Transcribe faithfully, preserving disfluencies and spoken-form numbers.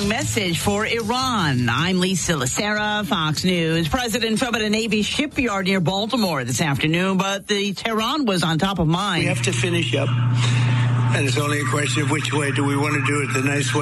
strong message for Iran. I'm Lisa Lacera, Fox News. President Trump at a Navy shipyard near Baltimore this afternoon, but the Tehran was on top of mind. We have to finish up, and it's only a question of which way do we want to do it, the nice way